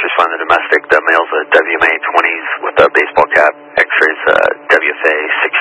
respond to domestic. The male's a WMA 20s with a baseball cap, X-rays WFA